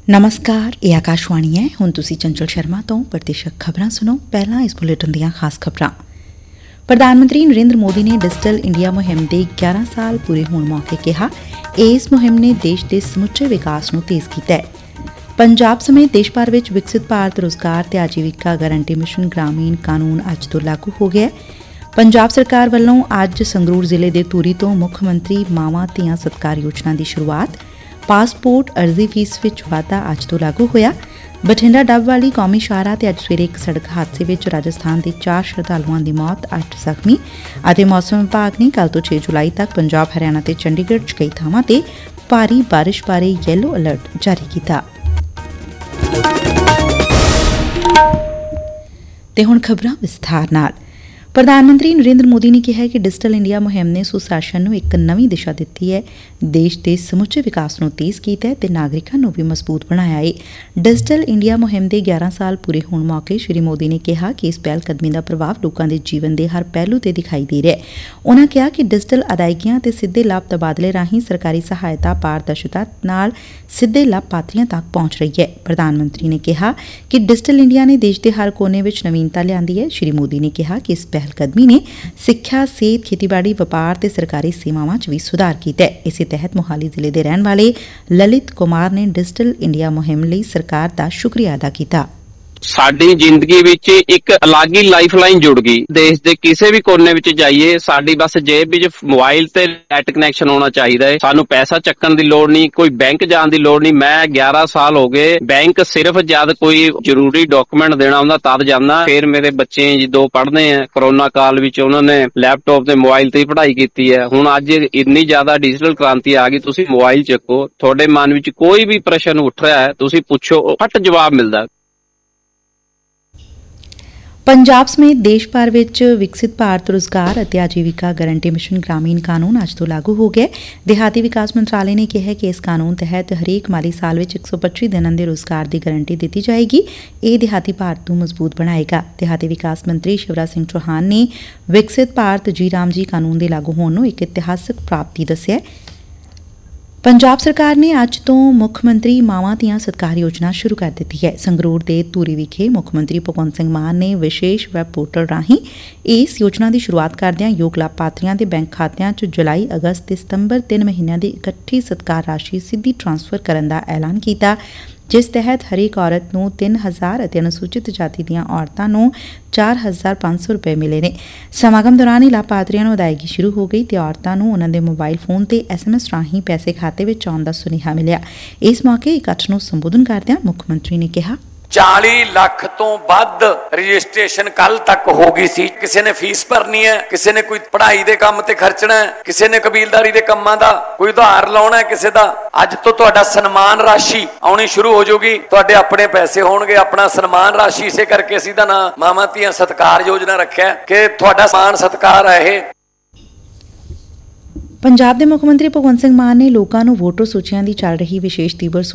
नमस्कार, ये आकाशवाणी है। हुण तुसीं चंचल शर्मा तो प्रतिशत खबरां सुनो। पहलां इस बुलेटिन दीआं खास खबरां। प्रधानमंत्री नरेंद्र मोदी ने डिजिटल इंडिया मुहिम दे 11 साल पूरे होण मौके कहा, इस मुहिम ने देश के समुचे विकास नूं तेज कीता है। पंजाब समेत देश भर विच विकसित भारत रोजगार ते आजीविका गारंटी मिशन ग्रामीण कानून अज तो लागू हो गया है। पंजाब सरकार वल्लों अज संगरूर जिले दे धूरी तो मुख मंत्री मावां धीआं सत्कार योजना की शुरुआत। पासपोर्ट अर्जी फीस विच वाधा अज तो लागू होया। बठिंडा डब वाली कौमी शाहरा ते अज सवेरे एक सड़क हादसे विच राजस्थान के 4 श्रद्धालुओं की मौत, 8 जख्मी। अते मौसम विभाग ने कल तो 6 जुलाई तक पंजाब, हरियाणा ते चंडीगढ़ च कई थावां ते भारी बारिश बारे येलो अलर्ट जारी किया। ते हुण खबरां विस्तार नाल। प्रधानमंत्री नरेंद्र मोदी ने कहा कि डिजिटल इंडिया मुहिम ने सुशासन नूं एक नवीं दिशा दित्ती है, देश के समुचे विकास नूं तेज कीता है ते नागरिकां नूं भी मजबूत बनाया है। डिजिटल इंडिया मुहिम के 11 साल पूरे होण मौके श्री मोदी ने कहा कि इस पहलकदमी का प्रभाव लोगों के जीवन के हर पहलू ते दिखाई दे रहा है। उन्होंने कहा कि डिजिटल अदायगियां ते सीधे लाभ तबादले राहीं सरकारी सहायता पारदर्शिता नाल सीधे लाभपात्रियों तक पहुंच रही है। प्रधानमंत्री ने कहा कि डिजिटल इंडिया ने देश के हर कोने विच नवीनता लिआंदी है। श्री मोदी ने कहा कि इस पहलकदमी ने सिक्ख्या, सेहत, खेतीबाड़ी, वपार ते सरकारी सेवावां च भी सुधार कीता है। इस तहत मोहाली जिले के रहने वाले ललित कुमार ने डिजिटल इंडिया मुहिम लई सरकार का शुक्रिया अदा किया। ਸਾਡੀ ਜ਼ਿੰਦਗੀ ਵਿੱਚ ਇੱਕ ਅਲੱਗ ਹੀ ਲਾਈਫਲਾਈਨ ਜੁੜ ਗਈ। ਦੇਸ਼ ਦੇ ਕਿਸੇ ਵੀ ਕੋਨੇ ਵਿੱਚ ਜਾਈਏ, ਸਾਡੀ ਬਸ ਜੇਬ ਵਿੱਚ ਮੋਬਾਈਲ ਤੇ ਨੈਟ ਕਨੈਕਸ਼ਨ ਹੋਣਾ ਚਾਹੀਦਾ ਹੈ। ਸਾਨੂੰ ਪੈਸਾ ਚੱਕਣ ਦੀ ਲੋੜ ਨਹੀਂ, ਕੋਈ ਬੈਂਕ ਜਾਣ ਦੀ ਲੋੜ ਨਹੀਂ। ਮੈਂ 11 ਸਾਲ ਹੋ ਗਏ ਬੈਂਕ ਸਿਰਫ ਜਦ ਕੋਈ ਜ਼ਰੂਰੀ ਡਾਕੂਮੈਂਟ ਦੇਣਾ ਹੁੰਦਾ ਤਦ ਜਾਂਦਾ। ਫਿਰ ਮੇਰੇ ਬੱਚੇ ਜਦੋਂ ਪੜ੍ਹਦੇ ਆ, ਕਰੋਨਾ ਕਾਲ ਵਿੱਚ ਉਹਨਾਂ ਨੇ ਲੈਪਟਾਪ ਤੇ ਮੋਬਾਈਲ ਤੇ ਹੀ ਪੜ੍ਹਾਈ ਕੀਤੀ ਹੈ। ਹੁਣ ਅੱਜ ਇੰਨੀ ਜ਼ਿਆਦਾ ਡਿਜੀਟਲ ਕ੍ਰਾਂਤੀ ਆ ਗਈ, ਤੁਸੀਂ ਮੋਬਾਈਲ ਚੱਕੋ, ਤੁਹਾਡੇ ਮਨ ਵਿੱਚ ਕੋਈ ਵੀ ਪ੍ਰਸ਼ਨ ਉੱਠ ਰਿਹਾ ਹੈ, ਤੁਸੀਂ ਪੁੱਛੋ, ਫਟ ਜਵਾਬ ਮਿਲਦਾ। पंजाब समेत देश भर विच विकसित भारत रोजगार अते आजीविका गारंटी मिशन ग्रामीण कानून अज तो लागू हो गया। देहाती विकास मंत्रालय ने कहा कि इस कानून तहत हरेक माली साल विच 125 दिनां दे रोजगार की गारंटी दी जाएगी। यह देहाती भारत को मजबूत बनाएगा। देहाती विकास मंत्री शिवराज सिंह चौहान ने विकसित भारत जी राम जी कानून के लागू होने नूं एक इतिहासक प्राप्ति दस्सिया। पंजाब सरकार ने अज तो मुख मंत्री मावां धीआं सत्कार योजना शुरू कर दी है। संगरूर के धूरी विखे मुख मंत्री भगवंत सिंह मान ने विशेष वैब पोर्टल राहीं इस योजना की शुरुआत करदिआं योग लाभपात्रियों के बैंक खातिਆਂ 'ਚ जुलाई, अगस्त ते सितंबर 3 महीनों की इकट्ठी सत्कार राशि सीधी ट्रांसफर करने का ऐलान किया, जिस तहत हरेक औरत नूं 3000 अते अनुसूचित जाति दीआं औरतां नूं 4500 रुपए मिले ने। समागम दौरान ही लाभपात्रियों नूं अदायगी शुरू हो गई ते औरतां नूं उन्हां दे मोबाइल फोन ते SMS राहीं पैसे खाते विच आउण दा सुनेहा मिलिआ। इस मौके इकट्ठ नूं संबोधन करदिआं मुख मंत्री ने कहा, 40 ਲੱਖ ਤੋਂ ਵੱਧ ਰਜਿਸਟ੍ਰੇਸ਼ਨ ਕੱਲ ਤੱਕ ਹੋ ਗਈ ਸੀ। ਕਿਸੇ ਨੇ ਫੀਸ ਭਰਨੀ ਹੈ, ਕਿਸੇ ਨੇ ਕੋਈ ਪੜ੍ਹਾਈ ਦੇ ਕੰਮ ਤੇ ਖਰਚਣਾ ਹੈ, ਕਿਸੇ ਨੇ ਕਬੀਲਦਾਰੀ ਦੇ ਕੰਮਾਂ ਦਾ ਕੋਈ ਉਧਾਰ ਲਾਉਣਾ ਹੈ ਕਿਸੇ ਦਾ। ਅੱਜ ਤੋਂ ਤੁਹਾਡਾ ਸਨਮਾਨ ਰਾਸ਼ੀ ਆਉਣੀ ਸ਼ੁਰੂ ਹੋ ਜਾਊਗੀ। ਤੁਹਾਡੇ ਆਪਣੇ ਪੈਸੇ ਹੋਣਗੇ, ਆਪਣਾ ਸਨਮਾਨ ਰਾਸ਼ੀ। ਇਸੇ ਕਰਕੇ ਅਸੀਂ ਦਾ ਨਾਂ ਮਾਵਾਂ ਧੀਆਂ ਸਤਿਕਾਰ ਯੋਜਨਾ ਰੱਖਿਆ ਕਿ ਤੁਹਾਡਾ ਸਨਮਾਨ ਸਤਿਕਾਰ ਹੈ। ਇਹ पंजाब के मुख्यमंत्री भगवंत सिंह मान ने लोगों को वोटर सूचियां की चल रही विशेष तीबर